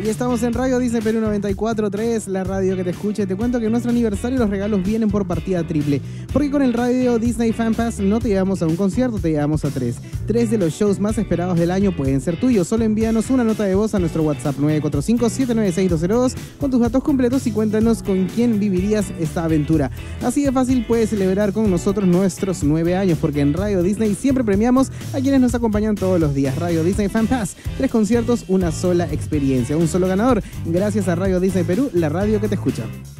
Aquí estamos en Radio Disney Perú 94.3, la radio que te escucha. Y te cuento que en nuestro aniversario los regalos vienen por partida triple. Porque con el Radio Disney Fan Pass no te llevamos a un concierto, te llevamos a tres. Tres de los shows más esperados del año pueden ser tuyos. Solo envíanos una nota de voz a nuestro WhatsApp 945-796-202 con tus datos completos y cuéntanos con quién vivirías esta aventura. Así de fácil puedes celebrar con nosotros nuestros 9 años, porque en Radio Disney siempre premiamos a quienes nos acompañan todos los días. Radio Disney Fan Pass, 3 conciertos, una sola experiencia, un solo ganador. Gracias a Radio Disney Perú, la radio que te escucha.